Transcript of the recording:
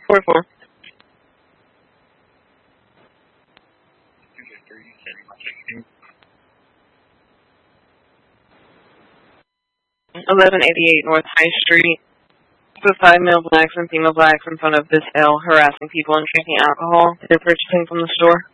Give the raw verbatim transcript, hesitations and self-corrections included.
four four. eleven eighty-eight North High Street. With five male blacks and female blacks in front of this L harassing people and drinking alcohol they're purchasing from the store.